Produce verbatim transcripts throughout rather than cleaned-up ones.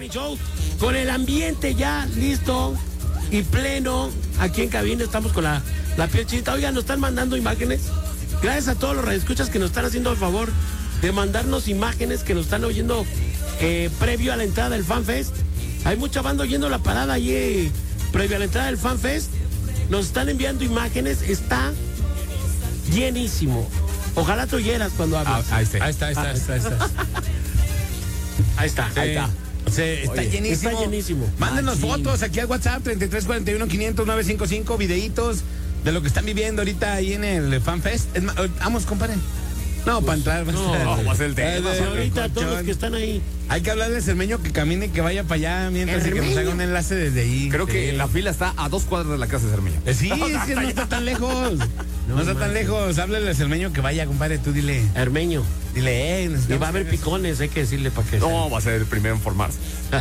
Morning Show, con el ambiente ya listo y pleno. Aquí en cabina estamos con la, la piel chinita. Oigan, nos están mandando imágenes. Gracias a todos los radioescuchas que nos están haciendo el favor de mandarnos imágenes que nos están oyendo eh, previo a la entrada del FanFest. Hay mucha banda oyendo la parada ahí eh, previo a la entrada del FanFest. Nos están enviando imágenes. Está llenísimo. Ojalá te oyeras cuando hablas. Ah, ahí está. Ahí está, ahí está, Ah. ahí está, ahí está. Ahí está, ahí está. Sí, está Oye, llenísimo. está llenísimo. Mándenos Machín. fotos aquí al WhatsApp treinta y tres cuarenta y uno quinientos nueve cincuenta y cinco, videitos de lo que están viviendo ahorita ahí en el FanFest. Es más, vamos, compadre. No, para entrar. No, va a ser el tema. Sí, ahorita todos los que están ahí. Hay que hablarle al cermeño que camine y que vaya para allá mientras y que nos haga un enlace desde ahí. Creo que Sí. la fila está a dos cuadras de la casa de Cermeño. Eh, Sí, es que no está tan lejos. No, está tan lejos. Háblale al cermeño que vaya, compadre. Tú dile. Hermeño. Dile, eh. Y necesitamos va a haber hacer eso. picones, hay que decirle para que. No, va a ser el primero en formarse.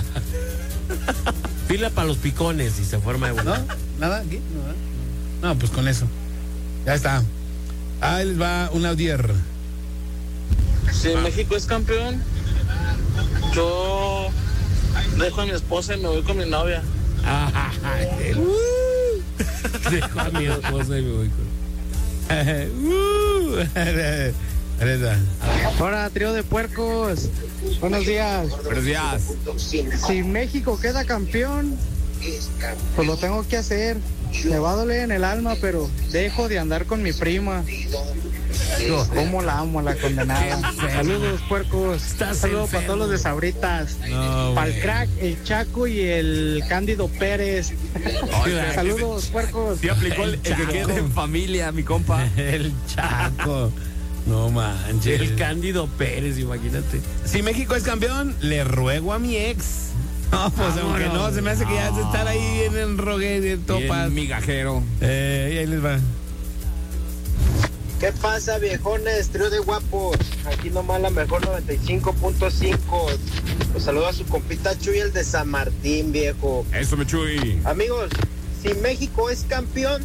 Fila para los picones y se forma de ¿No? vuelta. ¿Nada aquí? No, ¿verdad? No, pues con eso. Ya está. Ahí les va un audier. Si México es campeón, yo dejo a mi esposa y me voy con mi novia. Dejo a mi esposa y me voy con. Uh, ahí está. Hola, trío de puercos. Buenos días. Buenos días. Si México queda campeón, pues lo tengo que hacer. Me va a doler en el alma, pero dejo de andar con mi prima. ¿Cómo la amo, la condenada? Saludos, puercos. Saludos para todos los de Sabritas. No, Para el güey. crack, el Chaco y el Cándido Pérez. Saludos, puercos. Sí aplicó el, el que Chaco. quede en familia, mi compa. El Chaco. No manches. El Cándido Pérez, imagínate. Si México es campeón, le ruego a mi ex. No, pues aunque no, se me hace que ya has de estar ahí en el rogue de topas. Bien migajero. Eh, y ahí les va. ¿Qué pasa, viejones? Trío de guapos. Aquí nomás la mejor noventa y cinco punto cinco. Los saludo a su compita Chuy, el de San Martín, viejo. Eso me chuy. Amigos, si México es campeón,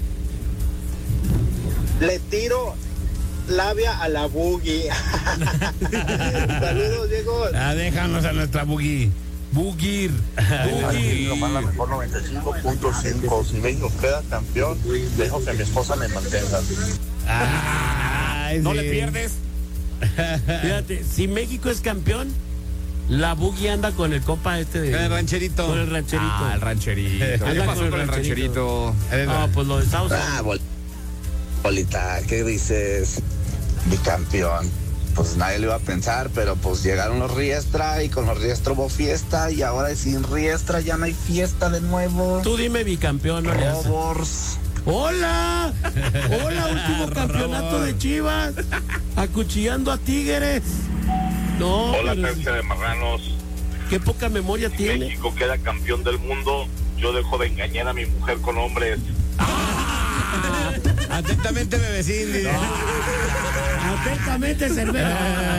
le tiro labia a la boogie. Saludos, viejos. Ah, déjanos a nuestra boogie. Bugir. Aquí nomás la mejor noventa y cinco punto cinco. Si México queda campeón, dejo que mi esposa me mantenga. Ay, No sí. le pierdes. Fíjate, si México es campeón, la Boogie anda con el compa este de. Con el rancherito. Con el rancherito. Ah, el rancherito. ¿Qué Anda pasó con con el el rancherito? Ahí les va. No, pues lo de Estados Unidos. Ah, bol- bolita, ¿qué dices? Bicampeón. Pues nadie lo iba a pensar, pero pues llegaron los Riestra y con los Riestra hubo fiesta y ahora sin Riestra ya no hay fiesta de nuevo. Tú dime bicampeón, no le haces. Robors. ¡Hola! ¡Hola! Último campeonato de Chivas. Acuchillando a Tigres. No, Hola, pero cárcel de marranos. qué poca memoria tiene. México queda campeón del mundo. Yo dejo de engañar a mi mujer con hombres. Atentamente, bebecín. dice. Atentamente, Cervera.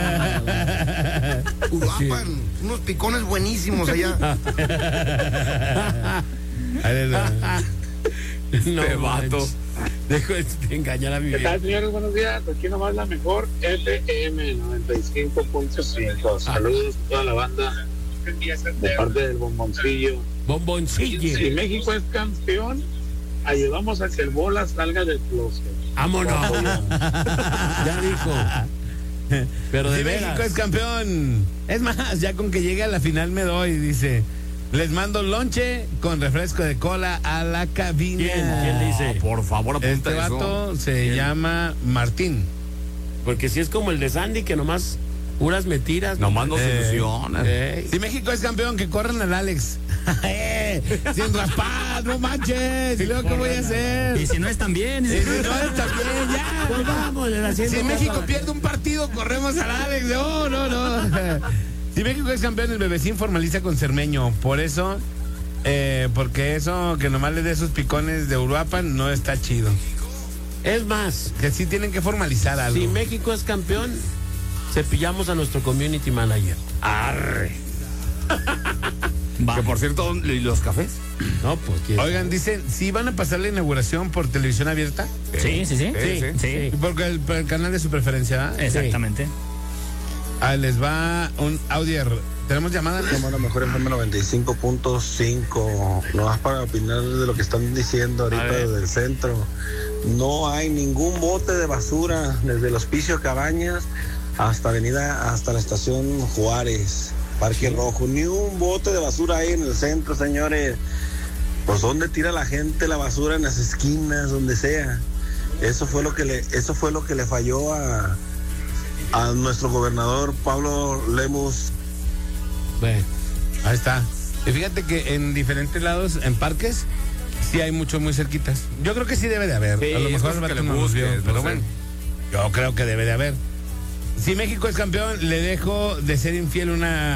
Uruapan, unos picones buenísimos allá. Ahí les va. No, Este vato. manches. Dejo de engañar a mi ¿Qué vieja. tal, señores? Buenos días. Aquí nomás la mejor F M noventa y cinco punto cinco. Saludos a toda la banda de parte del bomboncillo. Bomboncillo. Si México es campeón, ayudamos a que el bola salga del closet. Vámonos. Ya dijo. Pero de Si México veras. es campeón. Es más, ya con que llegue a la final me doy, dice. Les mando lonche con refresco de cola a la cabina. ¿Quién? ¿Quién dice? Por favor, apunta Este eso. vato se ¿Quién? llama Martín. Porque si es como el de Sandy, que nomás puras mentiras. Nomás nos Eh, ilusionan. Ey. Si México es campeón, que corran al Alex. Eh, Sin raspar, no manches. ¿Y luego qué voy a hacer? Y si no están bien. Y si no está bien, ya. Pues vamos, haciendo Si caso México a- pierde un partido, corremos al Alex. No, no, no. Si México es campeón, el bebecín formaliza con Cermeño. Por eso, eh, porque eso que nomás le dé sus picones de Uruapan no está chido. Es más, Que sí tienen que formalizar algo. si México es campeón, cepillamos a nuestro community manager. Arre. Que por cierto, ¿y los cafés? No, pues ¿quién? Oigan, dicen, ¿sí van a pasar la inauguración por televisión abierta? Sí, sí, sí. Sí, sí. Sí. Porque el, por el canal de su preferencia, ¿verdad? Exactamente. Ah, les va un audio. Tenemos llamada. Somos la mejor F M noventa y cinco punto cinco. No más para opinar de lo que están diciendo ahorita desde el centro. No hay ningún bote de basura desde el Hospicio Cabañas hasta Avenida, hasta la estación Juárez, Parque Rojo. Ni un bote de basura hay en el centro, señores. Pues ¿dónde tira la gente la basura? En las esquinas, donde sea. Eso fue lo que le, eso fue lo que le falló a, a nuestro gobernador Pablo Lemus. Bueno, ahí está. Y fíjate que en diferentes lados, en parques, sí hay muchos muy cerquitas. Yo creo que sí debe de haber. Sí, a lo mejor es el que vato le no los vio, busques, pero no sé. bueno, yo creo que debe de haber. Si México es campeón, le dejo de ser infiel una